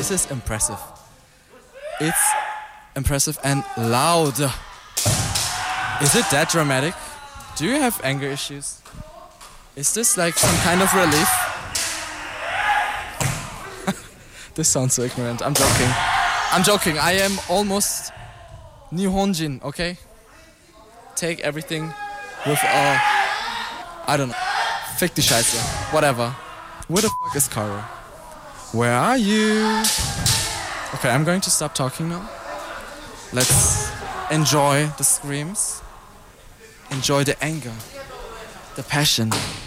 This is impressive. It's impressive and loud. Is it that dramatic? Do you have anger issues? Is this like some kind of relief? This sounds so ignorant. I'm joking. I'm joking. I am almost Nihonjin, okay? Take everything with a... I don't know. Fick die Scheiße. Whatever. Where the fuck is Caro? Where are you? Okay, I'm going to stop talking now. Let's enjoy the screams. Enjoy the anger. The passion.